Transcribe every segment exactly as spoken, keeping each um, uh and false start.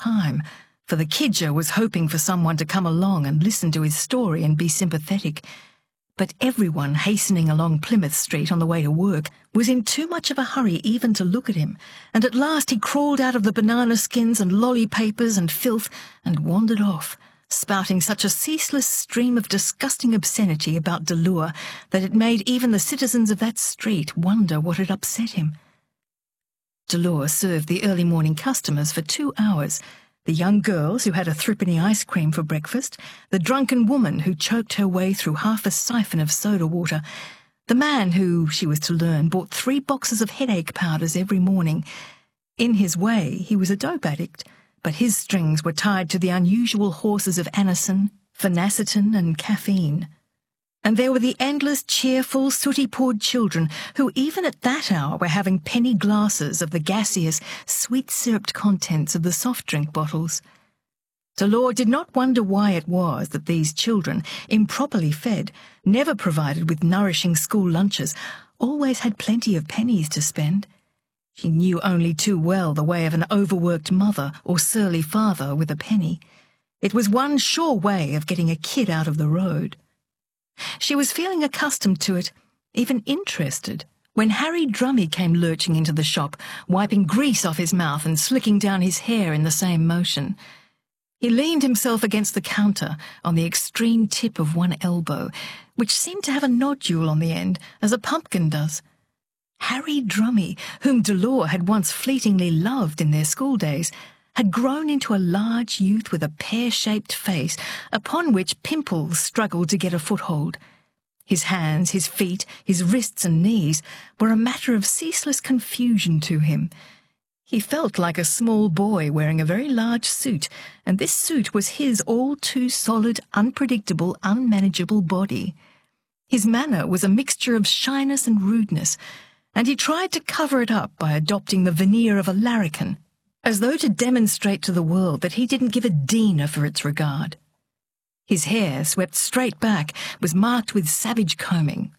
time, for the Kidger was hoping for someone to come along and listen to his story and be sympathetic. But everyone hastening along Plymouth Street on the way to work was in too much of a hurry even to look at him, and at last he crawled out of the banana skins and lolly papers and filth and wandered off, spouting such a ceaseless stream of disgusting obscenity about Delure that it made even the citizens of that street wonder what had upset him. Delure served the early morning customers for two hours, the young girls who had a threepenny ice cream for breakfast, the drunken woman who choked her way through half a siphon of soda water, the man who, she was to learn, bought three boxes of headache powders every morning. In his way, he was a dope addict, but his strings were tied to the unusual horses of anisin, phenacetin, and caffeine. And there were the endless, cheerful, sooty-pawed children who even at that hour were having penny glasses of the gaseous, sweet-syruped contents of the soft drink bottles. Delore did not wonder why it was that these children, improperly fed, never provided with nourishing school lunches, always had plenty of pennies to spend. She knew only too well the way of an overworked mother or surly father with a penny. It was one sure way of getting a kid out of the road. She was feeling accustomed to it, even interested, when Harry Drummy came lurching into the shop, wiping grease off his mouth and slicking down his hair in the same motion. He leaned himself against the counter on the extreme tip of one elbow, which seemed to have a nodule on the end, as a pumpkin does. Harry Drummy, whom Delore had once fleetingly loved in their school days, had grown into a large youth with a pear-shaped face upon which pimples struggled to get a foothold. His hands, his feet, his wrists and knees were a matter of ceaseless confusion to him. He felt like a small boy wearing a very large suit, and this suit was his all-too-solid, unpredictable, unmanageable body. His manner was a mixture of shyness and rudeness, and he tried to cover it up by adopting the veneer of a larrikin, as though to demonstrate to the world that he didn't give a deener for its regard. His hair, swept straight back, was marked with savage combing.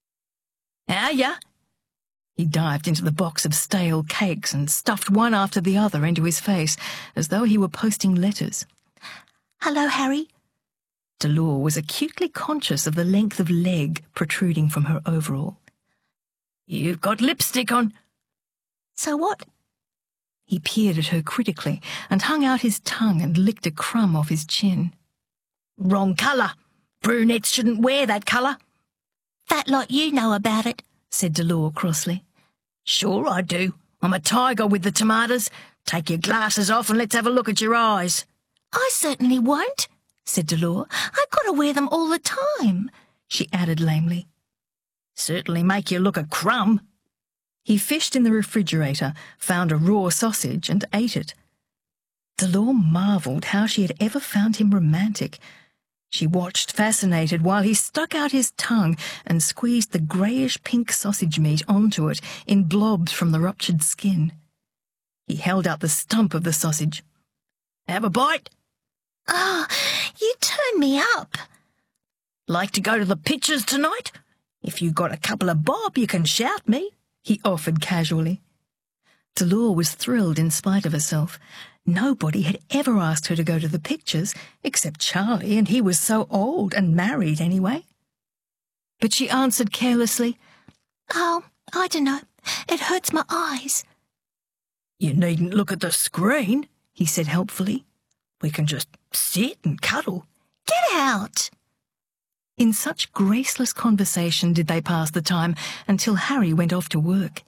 "How ya?" He dived into the box of stale cakes and stuffed one after the other into his face, as though he were posting letters. "Hello, Harry." Delore was acutely conscious of the length of leg protruding from her overall. "You've got lipstick on." "So what?" He peered at her critically and hung out his tongue and licked a crumb off his chin. "Wrong colour. Brunettes shouldn't wear that colour." "Fat lot you know about it," said Delore crossly. "Sure I do. I'm a tiger with the tomatoes. Take your glasses off and let's have a look at your eyes." "I certainly won't," said Delore. "I've got to wear them all the time," she added lamely. "Certainly make you look a crumb." He fished in the refrigerator, found a raw sausage, and ate it. Delore marvelled how she had ever found him romantic. She watched, fascinated, while he stuck out his tongue and squeezed the greyish-pink sausage meat onto it in blobs from the ruptured skin. He held out the stump of the sausage. "Have a bite?" "Ah, oh, you turn me up." "Like to go to the pictures tonight? If you got a couple of bob, you can shout me," he offered casually. Delore was thrilled in spite of herself. Nobody had ever asked her to go to the pictures, except Charlie, and he was so old and married anyway. But she answered carelessly, "Oh, I dunno. It hurts my eyes." "You needn't look at the screen," he said helpfully. "We can just sit and cuddle." "Get out!" In such graceless conversation did they pass the time until Harry went off to work.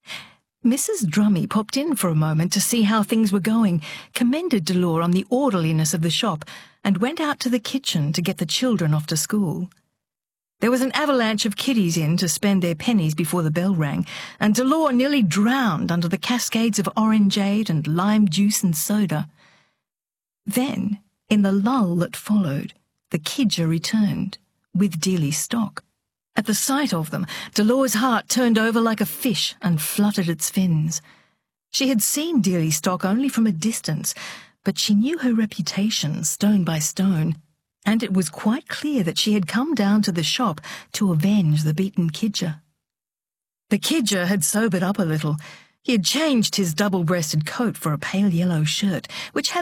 Missus Drummy popped in for a moment to see how things were going, commended Delore on the orderliness of the shop, and went out to the kitchen to get the children off to school. There was an avalanche of kiddies in to spend their pennies before the bell rang, and Delore nearly drowned under the cascades of orangeade and lime juice and soda. Then, in the lull that followed, the Kidger returned, with Dealey stock. At the sight of them, Delore's heart turned over like a fish and fluttered its fins. She had seen Dealey stock only from a distance, but she knew her reputation stone by stone, and it was quite clear that she had come down to the shop to avenge the beaten Kidger. The Kidger had sobered up a little. He had changed his double-breasted coat for a pale yellow shirt, which had